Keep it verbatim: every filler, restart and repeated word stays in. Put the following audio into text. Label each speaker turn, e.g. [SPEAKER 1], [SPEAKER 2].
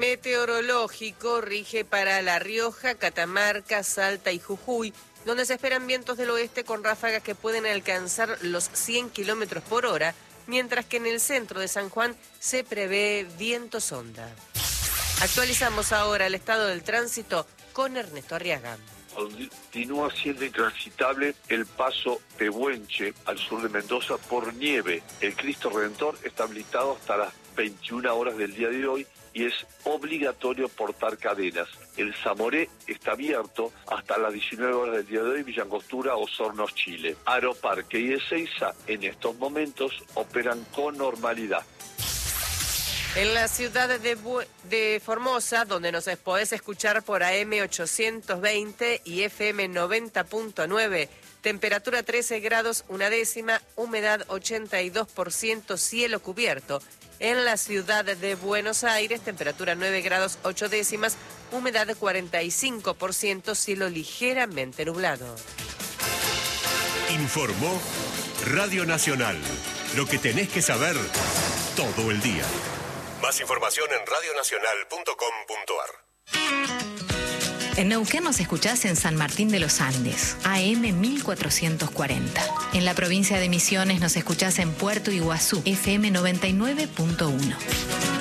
[SPEAKER 1] meteorológico rige para La Rioja, Catamarca, Salta y Jujuy, donde se esperan vientos del oeste con ráfagas que pueden alcanzar los cien kilómetros por hora, mientras que en el centro de San Juan se prevé viento sonda. Actualizamos ahora el estado del tránsito con Ernesto Arriaga.
[SPEAKER 2] Continúa siendo intransitable el paso Pehuenche al sur de Mendoza por nieve. El Cristo Redentor está habilitado hasta las veintiuna horas del día de hoy y es obligatorio portar cadenas. El Zamoré está abierto hasta las diecinueve horas del día de hoy, Villa Angostura, Osornos, Chile. Aeroparque y Ezeiza en estos momentos operan con normalidad.
[SPEAKER 1] En la ciudad de, Bu- de Formosa, donde nos podés escuchar por A M ochocientos veinte y F M noventa punto nueve, temperatura trece grados una décima, humedad ochenta y dos por ciento, cielo cubierto. En la ciudad de Buenos Aires, temperatura nueve grados ocho décimas, humedad cuarenta y cinco por ciento, cielo ligeramente nublado.
[SPEAKER 3] Informó Radio Nacional. Lo que tenés que saber todo el día. Más información en radio nacional punto com punto ar.
[SPEAKER 4] En Neuquén nos escuchás en San Martín de los Andes, A M mil cuatrocientos cuarenta. En la provincia de Misiones nos escuchás en Puerto Iguazú, F M noventa y nueve punto uno.